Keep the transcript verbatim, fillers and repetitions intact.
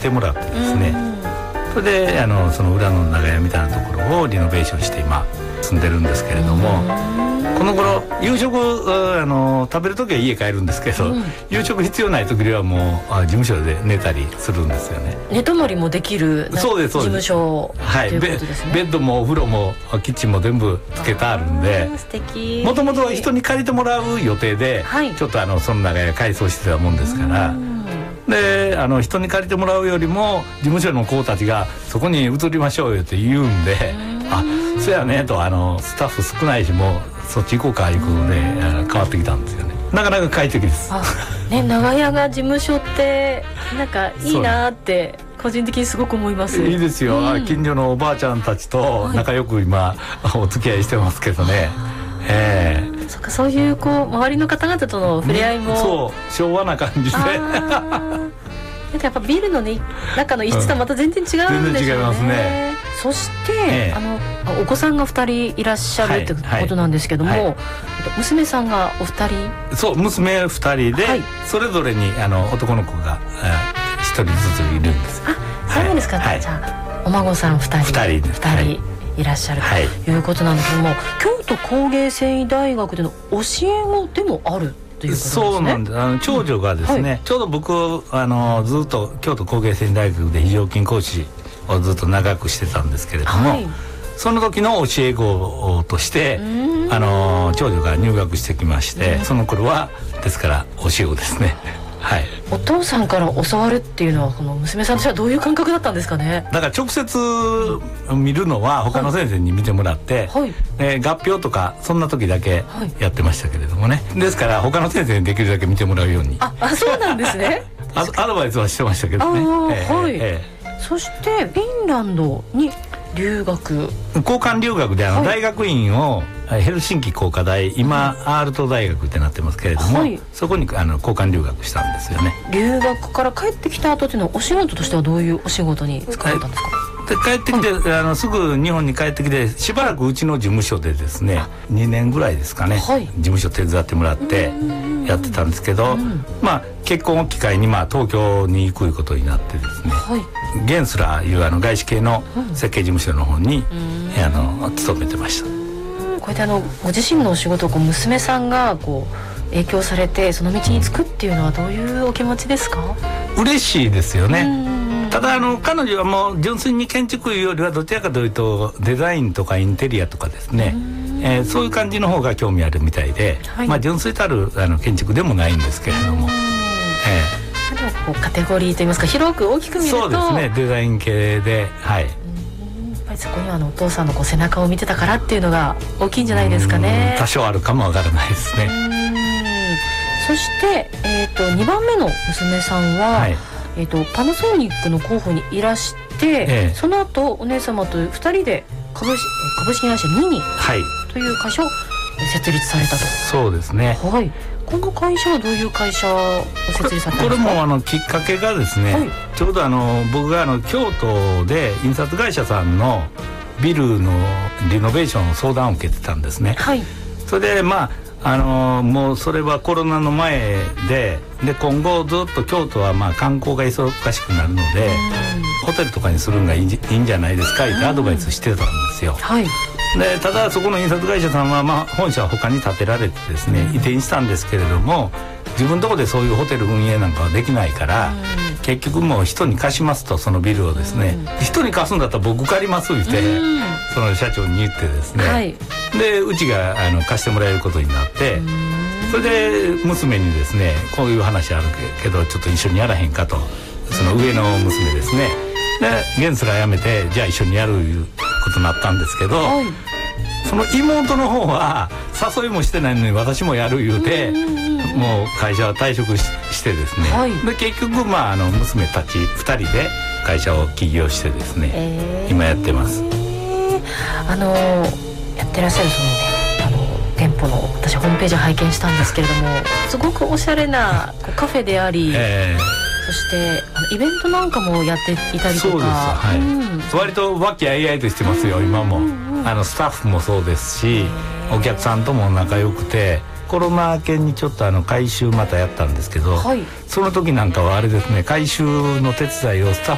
してもらってですね、それであのその裏の長屋みたいなところをリノベーションして今住んでるんですけれども、この頃夕食あの食べる時は家帰るんですけど、うん、夕食必要ない時にはもう事務所で寝たりするんですよね。 寝泊まりもできるそうですそうです事務所ということですね。 ベッドもお風呂もキッチンも全部つけてあるんで、 素敵。 もともと人に借りてもらう予定で、はい、ちょっとあのその長屋改装してたもんですから、であの人に借りてもらうよりも事務所の子たちがそこに移りましょうよって言うんで、あそうやねと、あのスタッフ少ないしもうそっち行こうかいうことで変わってきたんですよね。なかなか快適です。 あ、ね、長屋が事務所ってなんかいいなって個人的にすごく思います。 いいですよ、うん、近所のおばあちゃんたちと仲良く今、はい、お付き合いしてますけどね。えー、 そっか、そういうこう周りの方々との触れ合いも、 そう昭和な感じでなんかやっぱビルの、ね、中の一室とはまた全然違うんでしょうね。 全然違いますね。 そして、ええ、あのお子さんがふたりいらっしゃるってことなんですけども、はいはい、娘さんがお二人。そう、娘ふたりで、はい、それぞれにあの男の子がひとりずついるんです。あ、そうなんですか、はい、じゃあお孫さんふたりふたりです、ふたりいらっしゃるということなんですけども、はい、京都工芸繊維大学での教え子でもあるということですね。そうなんです。あの長女がですね、うんはい、ちょうど僕あのずっと京都工芸繊維大学で非常勤講師をずっと長くしてたんですけれども、はい、その時の教え子としてあの長女が入学してきまして、その頃はですから教え子ですね。はい、お父さんから教わるっていうのはこの娘さんとしてはどういう感覚だったんですかね。だから直接見るのは他の先生に見てもらって、はい、で合評とかそんな時だけやってましたけれどもね、ですから他の先生にできるだけ見てもらうように。ああ、そうなんですね。アドバイスはしてましたけどね。あ、はい、えー、そしてフィンランドに留学、交換留学であの大学院を、はい、ヘルシンキ工科大、今、うん、アールト大学ってなってますけれども、はい、そこにあの交換留学したんですよね。留学から帰ってきた後っていうのはお仕事としてはどういうお仕事に使われたんですか。で帰ってきて、はい、あのすぐ日本に帰ってきてしばらくうちの事務所でですねにねんぐらいですかね、はい、事務所手伝ってもらってやってたんですけど、まあ結婚を機会に、まあ、東京に行くことになってですね、はい、ゲンスラーいうあの外資系の設計事務所の方に、うん、あの勤めてました。こうやってあのご自身のお仕事をこう娘さんがこう影響されてその道に就くっていうのはどういうお気持ちですか。嬉しいですよね。ただあの彼女はもう純粋に建築よりはどちらかというとデザインとかインテリアとかですね、えー、そういう感じの方が興味あるみたいで、はい、まあ純粋たるあの建築でもないんですけれども、えー、でもこうカテゴリーといいますか広く大きく見るとそうですね、デザイン系で、はい、やっぱりそこにはあのお父さんのこう背中を見てたからっていうのが大きいんじゃないですかね。多少あるかもわからないですね。そして、えー、とにばんめの娘さんは、はい、えー、とパナソニックの候補にいらして、ええ、その後お姉様とふたりで株式、株式会社ニニという会社を設立されたと。そうですね、はい、この会社はどういう会社を設立されたんですか。これ、これもあのきっかけがですね、はい、ちょうどあの僕があの京都で印刷会社さんのビルのリノベーションの相談を受けてたんですね、はい、それでまああのー、もうそれはコロナの前でで今後ずっと京都はまあ観光が忙しくなるのでホテルとかにするのがいいんじ、いいんじゃないですかってアドバイスしてたんですよ、はい、でただそこの印刷会社さんは、まあ、本社は他に建てられてですね移転したんですけれども自分のところでそういうホテル運営なんかはできないから結局もう人に貸しますとそのビルをですね人に貸すんだったら僕借りますってその社長に言ってですね、はい、でうちがあの貸してもらえることになってそれで娘にですねこういう話あるけどちょっと一緒にやらへんかとその上の娘ですねでゲンスラ辞めてじゃあ一緒にやるいうことになったんですけど、はい、その妹の方は誘いもしてないのに私もやる言うてもう会社は退職 し, してですね、はい、で結局まああの娘たちふたりで会社を起業してですね、えー、今やってます。あのやってらっしゃるそのねあの店舗の私ホームページを拝見したんですけれどもすごくおしゃれなこうカフェであり、えー、そしてあのイベントなんかもやっていたりとかそうです、はい、うん、割と和気あいあいとしてますよ、うん、今も、うんうん、あのスタッフもそうですしお客さんとも仲良くてコロナ明けにちょっとあの改修またやったんですけど、はい、その時なんかはあれですね改修の手伝いをスタッフ